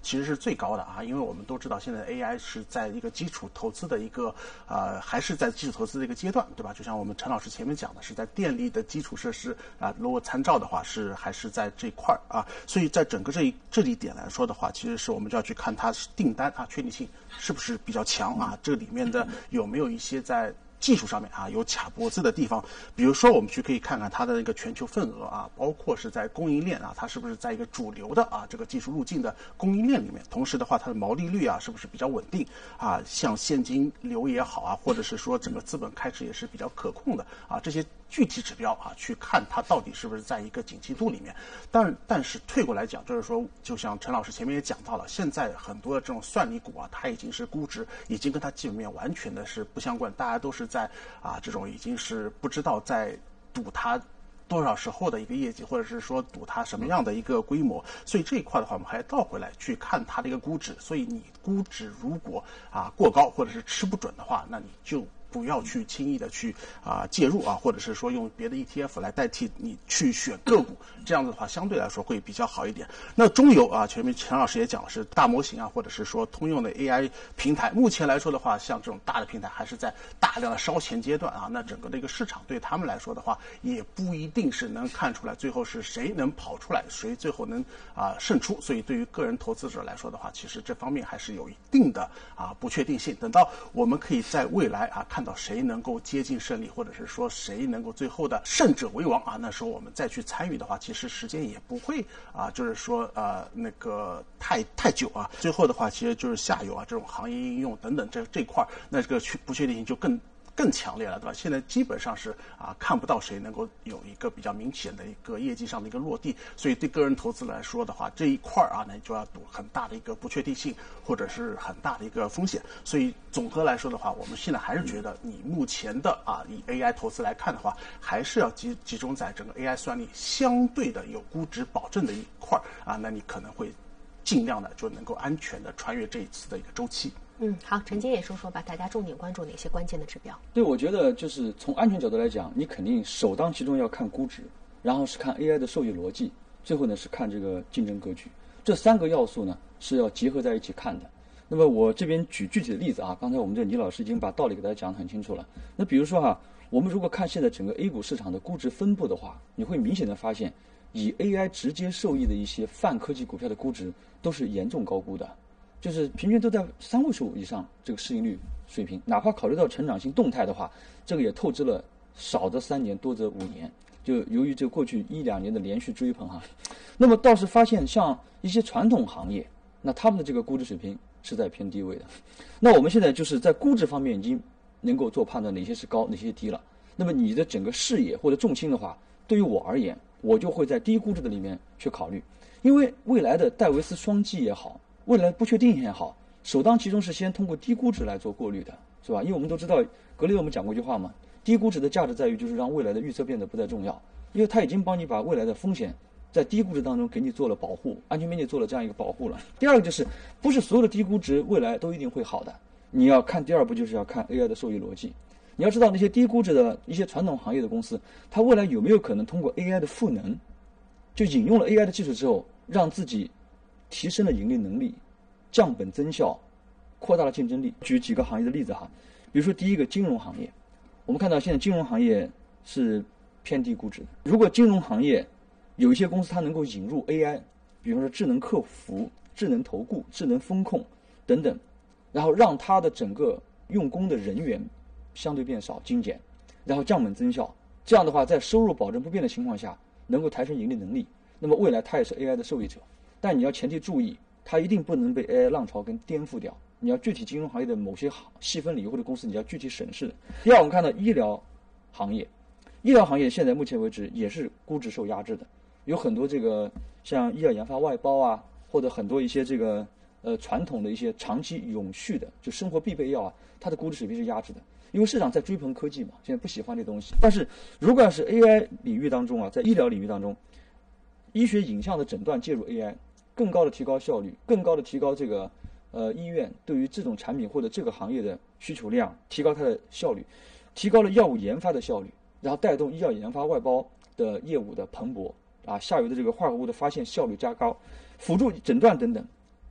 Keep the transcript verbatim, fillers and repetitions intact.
其实是最高的啊，因为我们都知道现在 A I 是在一个基础投资的一个呃，还是在基础投资的一个阶段，对吧？就像我们陈老师前面讲的，是在电力的基础设施啊，如果参照的话，是还是在这块啊，所以在整个这一这一点来说的话，其实是我们就要去看它订单啊确定性是不是比较强啊，这里面的有没有一些在技术上面啊有卡脖子的地方，比如说我们去可以看看它的那个全球份额啊，包括是在供应链啊，它是不是在一个主流的啊这个技术路径的供应链里面，同时的话它的毛利率啊是不是比较稳定啊，像现金流也好啊，或者是说整个资本开支也是比较可控的啊，这些具体指标啊去看它到底是不是在一个景气度里面。但但是退过来讲，就是说就像陈老师前面也讲到了，现在很多的这种算力股啊，它已经是估值已经跟它基本面完全的是不相关，大家都是在啊这种已经是不知道在赌它多少时候的一个业绩，或者是说赌它什么样的一个规模，所以这一块的话我们还要倒回来去看它的一个估值，所以你估值如果啊过高或者是吃不准的话，那你就不要去轻易的去啊介入啊，或者是说用别的 E T F 来代替你去选个股，这样子的话相对来说会比较好一点。那中游啊，前面陈老师也讲了，是大模型啊，或者是说通用的 A I 平台，目前来说的话，像这种大的平台还是在大量的烧钱阶段啊，那整个的一个市场对他们来说的话，也不一定是能看出来最后是谁能跑出来，谁最后能啊胜出，所以对于个人投资者来说的话，其实这方面还是有一定的啊不确定性。等到我们可以在未来啊看到谁能够接近胜利，或者是说谁能够最后的胜者为王啊，那时候我们再去参与的话，其实时间也不会啊，就是说呃那个太太久啊。最后的话，其实就是下游啊这种行业应用等等这这块，那这个不确定性就更。更强烈了，对吧？现在基本上是啊看不到谁能够有一个比较明显的一个业绩上的一个落地，所以对个人投资来说的话，这一块啊，那就要赌很大的一个不确定性，或者是很大的一个风险。所以总的来说的话，我们现在还是觉得，你目前的啊以 A I 投资来看的话，还是要集集中在整个 A I 算力相对的有估值保证的一块啊，那你可能会尽量的就能够安全的穿越这一次的一个周期。 嗯，好，陈杰也说说吧，大家重点关注哪些关键的指标？ 对，我觉得就是从安全角度来讲，你肯定首当其冲要看估值，然后是看 A I 的受益逻辑，最后呢是看这个竞争格局。这三个要素呢是要结合在一起看的。那么我这边举具体的例子啊，刚才我们这倪老师已经把道理给大家讲得很清楚了。那比如说哈，我们如果看现在整个 A 股市场的估值分布的话，你会明显的发现，以 A I 直接受益的一些泛科技股票的估值都是严重高估的。就是平均都在三位数以上这个市盈率水平，哪怕考虑到成长性动态的话，这个也透支了少则三年，多则五年。就由于这过去一两年的连续追捧哈，那么倒是发现像一些传统行业，那他们的这个估值水平是在偏低位的。那我们现在就是在估值方面已经能够做判断，哪些是高，哪些低了。那么你的整个视野或者重心的话，对于我而言，我就会在低估值的里面去考虑，因为未来的戴维斯双击也好，未来不确定性也好，首当其冲是先通过低估值来做过滤的，是吧？因为我们都知道，格雷厄姆讲过一句话嘛，低估值的价值在于就是让未来的预测变得不再重要，因为它已经帮你把未来的风险在低估值当中给你做了保护，安全边界做了这样一个保护了。第二个就是，不是所有的低估值未来都一定会好的，你要看第二步就是要看 A I 的受益逻辑。你要知道那些低估值的一些传统行业的公司，它未来有没有可能通过 A I 的赋能，就引用了 A I 的技术之后，让自己提升了盈利能力，降本增效，扩大了竞争力。举几个行业的例子哈，比如说第一个金融行业，我们看到现在金融行业是偏低估值的。如果金融行业有一些公司它能够引入 A I， 比方说智能客服、智能投顾、智能风控等等，然后让它的整个用工的人员相对变少、精简，然后降本增效，这样的话在收入保证不变的情况下，能够抬升盈利能力，那么未来它也是 A I 的受益者。但你要前提注意，它一定不能被 A I 浪潮跟颠覆掉。你要具体金融行业的某些细分领域或者公司，你要具体审视的。第二，我们看到医疗行业，医疗行业现在目前为止也是估值受压制的，有很多这个像医药研发外包啊，或者很多一些这个呃传统的一些长期永续的就生活必备药啊，它的估值水平是压制的，因为市场在追捧科技嘛，现在不喜欢这东西。但是如果要是 A I 领域当中啊，在医疗领域当中，医学影像的诊断介入 A I， 更高的提高效率，更高的提高这个呃医院对于这种产品或者这个行业的需求量，提高它的效率，提高了药物研发的效率，然后带动医药研发外包的业务的蓬勃啊，下游的这个化合物的发现效率加高，辅助诊断等等，